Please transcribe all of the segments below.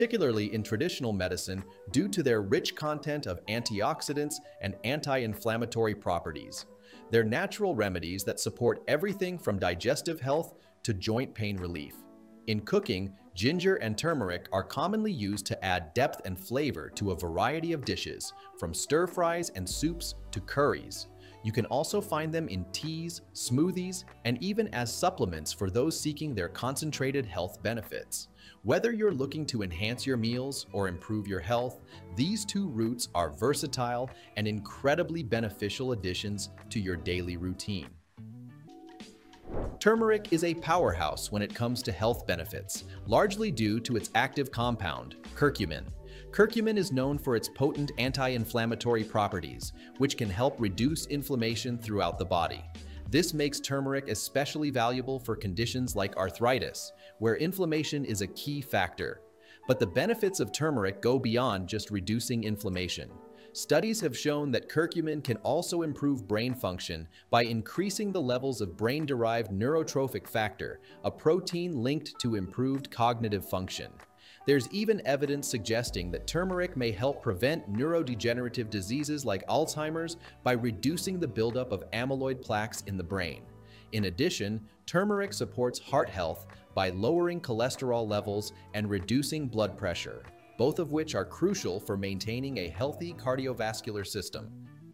particularly in traditional medicine due to their rich content of antioxidants and anti-inflammatory properties. They're natural remedies that support everything from digestive health to joint pain relief. In cooking, ginger and turmeric are commonly used to add depth and flavor to a variety of dishes, from stir-fries and soups to curries. You can also find them in teas, smoothies, and even as supplements for those seeking their concentrated health benefits. Whether you're looking to enhance your meals or improve your health, these two roots are versatile and incredibly beneficial additions to your daily routine. Turmeric is a powerhouse when it comes to health benefits, largely due to its active compound, curcumin. Curcumin is known for its potent anti-inflammatory properties, which can help reduce inflammation throughout the body. This makes turmeric especially valuable for conditions like arthritis, where inflammation is a key factor. But the benefits of turmeric go beyond just reducing inflammation. Studies have shown that curcumin can also improve brain function by increasing the levels of brain-derived neurotrophic factor, a protein linked to improved cognitive function. There's even evidence suggesting that turmeric may help prevent neurodegenerative diseases like Alzheimer's by reducing the buildup of amyloid plaques in the brain. In addition, turmeric supports heart health by lowering cholesterol levels and reducing blood pressure, both of which are crucial for maintaining a healthy cardiovascular system.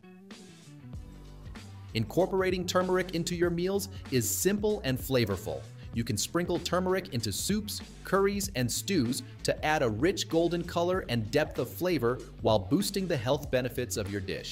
Incorporating turmeric into your meals is simple and flavorful. You can sprinkle turmeric into soups, curries, and stews to add a rich golden color and depth of flavor while boosting the health benefits of your dish.